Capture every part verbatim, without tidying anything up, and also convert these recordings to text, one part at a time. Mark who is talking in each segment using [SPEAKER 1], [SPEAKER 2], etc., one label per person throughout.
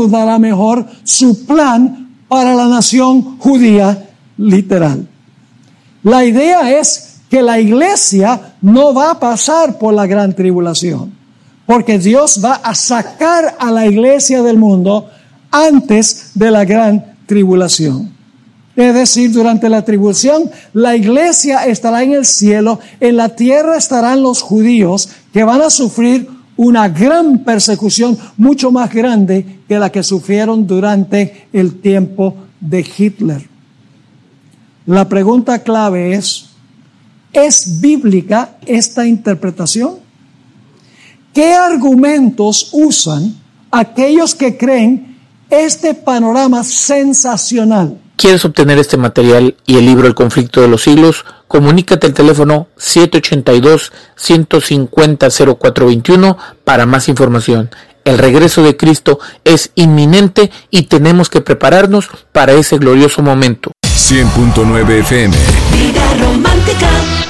[SPEAKER 1] nos dará mejor su plan para la nación judía literal. La idea es que la iglesia no va a pasar por la gran tribulación, porque Dios va a sacar a la iglesia del mundo antes de la gran tribulación. Es decir, durante la tribulación, la iglesia estará en el cielo, en la tierra estarán los judíos que van a sufrir una gran persecución, mucho más grande que la que sufrieron durante el tiempo de Hitler. La pregunta clave es, ¿es bíblica esta interpretación? ¿Qué argumentos usan aquellos que creen este panorama sensacional?
[SPEAKER 2] ¿Quieres obtener este material y el libro El conflicto de los siglos? Comunícate al teléfono siete ocho dos, uno cinco cero, cero cuatro dos uno para más información. El regreso de Cristo es inminente y tenemos que prepararnos para ese glorioso momento.
[SPEAKER 3] cien punto nueve F M.
[SPEAKER 4] Vida romántica.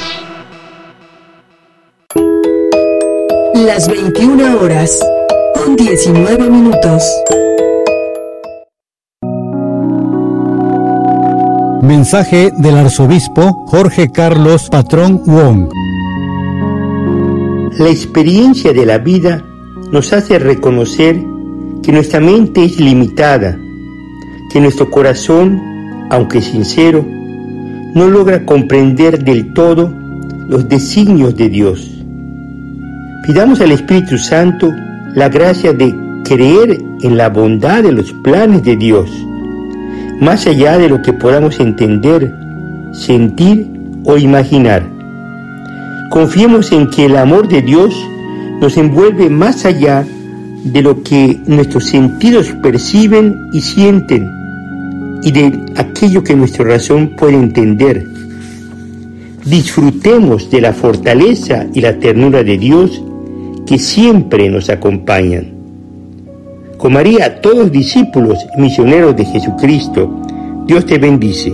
[SPEAKER 5] Las veintiuna horas con diecinueve minutos.
[SPEAKER 6] Mensaje del arzobispo Jorge Carlos Patrón Wong.
[SPEAKER 7] La experiencia de la vida nos hace reconocer que nuestra mente es limitada, que nuestro corazón, aunque sincero, no logra comprender del todo los designios de Dios. Pidamos al Espíritu Santo la gracia de creer en la bondad de los planes de Dios, más allá de lo que podamos entender, sentir o imaginar. Confiemos en que el amor de Dios nos envuelve más allá de lo que nuestros sentidos perciben y sienten y de aquello que nuestra razón puede entender. Disfrutemos de la fortaleza y la ternura de Dios que siempre nos acompañan. Con María, todos discípulos misioneros de Jesucristo, Dios te bendice.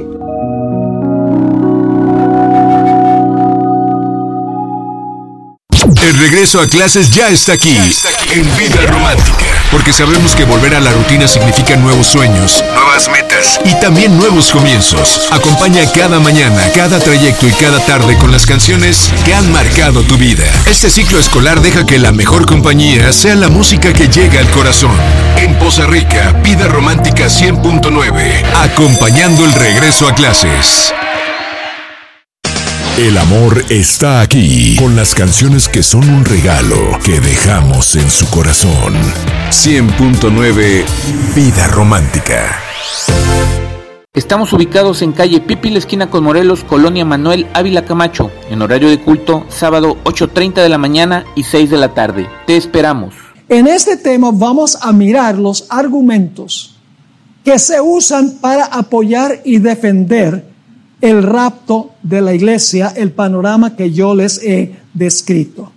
[SPEAKER 3] El regreso a clases ya está aquí, ya está aquí. En Vida Romántica. Porque sabemos que volver a la rutina significa nuevos sueños, nuevas metas y también nuevos comienzos. Acompaña cada mañana, cada trayecto y cada tarde con las canciones que han marcado tu vida. Este ciclo escolar deja que la mejor compañía sea la música que llega al corazón. En Poza Rica, Vida Romántica cien punto nueve, acompañando el regreso a clases. El amor está aquí, con las canciones que son un regalo que dejamos en su corazón. cien punto nueve Vida Romántica.
[SPEAKER 2] Estamos ubicados en calle Pipi, la esquina con Morelos, Colonia Manuel Ávila Camacho, en horario de culto, sábado ocho treinta de la mañana y seis de la tarde. Te esperamos.
[SPEAKER 1] En este tema vamos a mirar los argumentos que se usan para apoyar y defender el rapto de la iglesia, el panorama que yo les he descrito.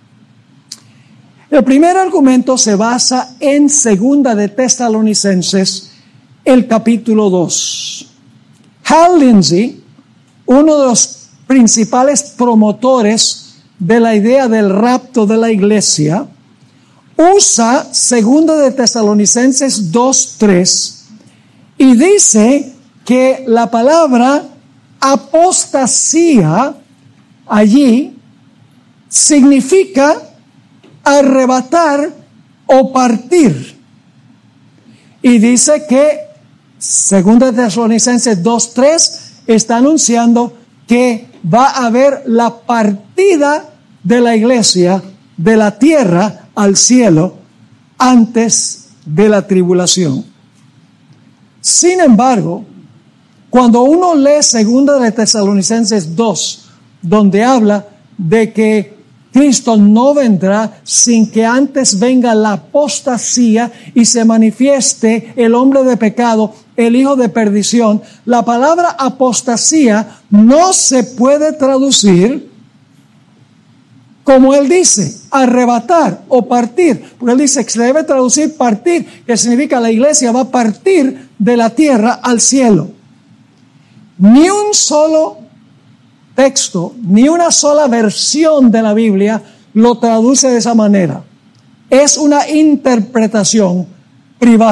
[SPEAKER 1] El primer argumento se basa en Segunda de Tesalonicenses, el capítulo dos. Hal Lindsey, uno de los principales promotores de la idea del rapto de la iglesia, usa Segunda de Tesalonicenses dos tres y dice que la palabra apostasía allí significa arrebatar o partir. Y dice que Segunda de Tesalonicenses dos tres está anunciando que va a haber la partida de la iglesia de la tierra al cielo antes de la tribulación. Sin embargo, cuando uno lee Segunda de Tesalonicenses dos, donde habla de que Cristo no vendrá sin que antes venga la apostasía y se manifieste el hombre de pecado, el hijo de perdición, la palabra apostasía no se puede traducir como él dice, arrebatar o partir. Porque él dice que se debe traducir partir, que significa la iglesia va a partir de la tierra al cielo. Ni un solo texto, ni una sola versión de la Biblia lo traduce de esa manera. Es una interpretación privada.